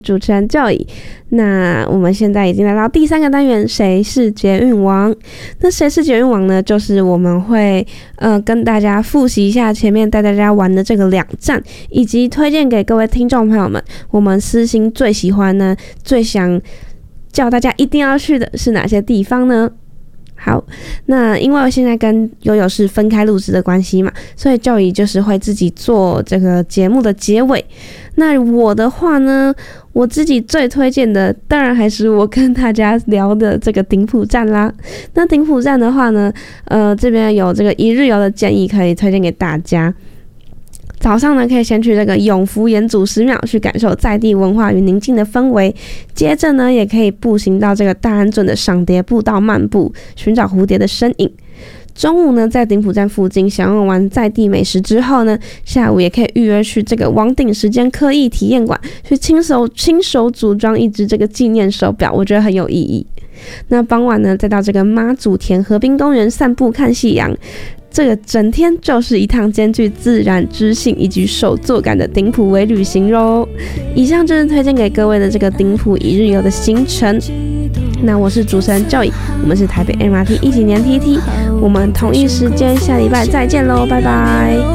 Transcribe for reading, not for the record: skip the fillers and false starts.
主持人 Joy。 那我们现在已经来到第3个单元，谁是捷运王？那谁是捷运王呢？就是我们会跟大家复习一下前面带大家玩的这个2站，以及推荐给各位听众朋友们，我们私心最喜欢呢，最想叫大家一定要去的是哪些地方呢？好，那因为我现在跟悠悠是分开录制的关系嘛，所以Joey就是会自己做这个节目的结尾。那我的话呢，我自己最推荐的当然还是我跟大家聊的这个顶埔站啦。那顶埔站的话呢，这边有这个1日游的建议可以推荐给大家。早上呢，可以先去这个永福岩祖师庙去感受在地文化与宁静的氛围，接着呢，也可以步行到这个大安圳的赏蝶步道漫步，寻找蝴蝶的身影。中午呢，在顶埔站附近享用完在地美食之后呢，下午也可以预约去这个王鼎时间刻意体验馆，去亲手组装一只这个纪念手表，我觉得很有意义。那傍晚呢，再到这个妈祖田河滨公园散步看夕阳。这个整天就是一趟兼具自然知性以及手作感的顶埔微旅行咯。以上就是推荐给各位的这个顶埔1日游的行程。那我是主持人 Joy， 我们是台北 MRT 一起黏 TT， 我们同一时间下礼拜再见咯，拜拜。